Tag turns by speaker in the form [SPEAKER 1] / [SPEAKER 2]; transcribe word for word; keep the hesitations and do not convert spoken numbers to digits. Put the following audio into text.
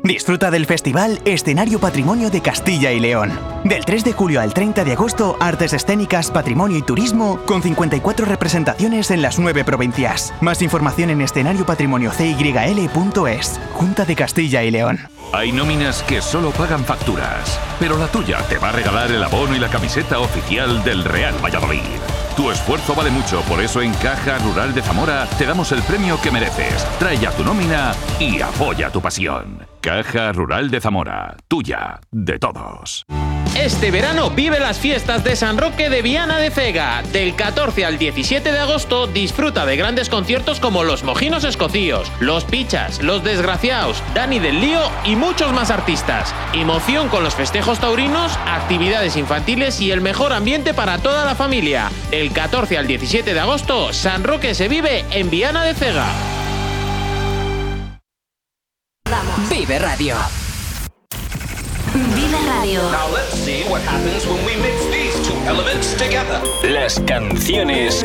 [SPEAKER 1] Disfruta del festival Escenario Patrimonio de Castilla y León. Del tres de julio al treinta de agosto, artes escénicas, patrimonio y turismo, con cincuenta y cuatro representaciones en las nueve provincias. Más información en escenario patrimonio c y l punto es. Junta de Castilla y León.
[SPEAKER 2] Hay nóminas que solo pagan facturas, pero la tuya te va a regalar el abono y la camiseta oficial del Real Valladolid. Tu esfuerzo vale mucho, por eso en Caja Rural de Zamora te damos el premio que mereces. Trae ya tu nómina y apoya tu pasión. Caja Rural de Zamora, tuya, de todos.
[SPEAKER 3] Este verano vive las fiestas de San Roque de Viana de Cega. Del catorce al diecisiete de agosto disfruta de grandes conciertos como Los Mojinos Escocíos, Los Pichas, Los Desgraciados, Dani del Lío y muchos más artistas. Emoción con los festejos taurinos, actividades infantiles y el mejor ambiente para toda la familia. Del catorce al diecisiete de agosto, San Roque se vive en Viana de Cega.
[SPEAKER 4] Vive Radio. Vive Radio.
[SPEAKER 5] Now let's see what happens when we mix these two elements together.
[SPEAKER 4] Las canciones